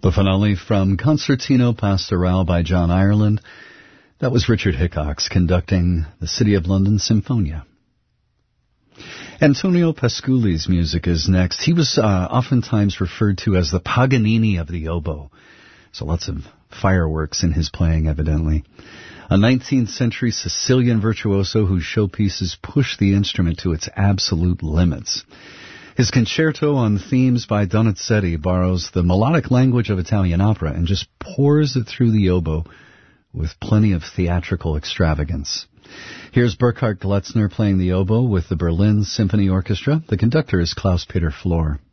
The finale from Concertino Pastorale by John Ireland. That was Richard Hickox conducting the City of London Symphonia. Antonio Pasculi's music is next. He was oftentimes referred to as the Paganini of the oboe. So lots of fireworks in his playing, evidently. A 19th century Sicilian virtuoso whose showpieces push the instrument to its absolute limits. His concerto on themes by Donizetti borrows the melodic language of Italian opera and just pours it through the oboe with plenty of theatrical extravagance. Here's Burkhard Gletzner playing the oboe with the Berlin Symphony Orchestra. The conductor is Klaus-Peter Flohr.